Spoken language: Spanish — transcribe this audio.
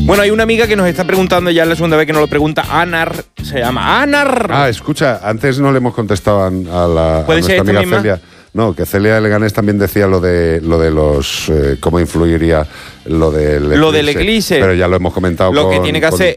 Bueno, hay una amiga que nos está preguntando, ya es la segunda vez que nos lo pregunta, Anar, se llama Anar. Ah, escucha, antes no le hemos contestado a ¿Puede ser nuestra amiga esta misma? Celia. No, que Celia de Leganés también decía lo de los cómo influiría lo del eclipse. Lo del eclipse. Pero ya lo hemos comentado Lo que tiene que hacer